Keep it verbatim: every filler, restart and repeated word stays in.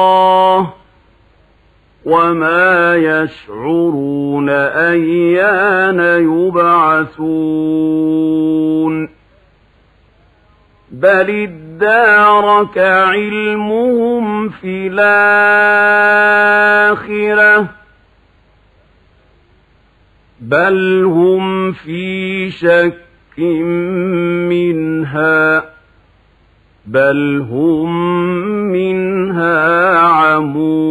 الله وما يشعرون أيان يبعثون بل ادارك علمهم في الآخرة بل هم في شك منها بل هم منها عمون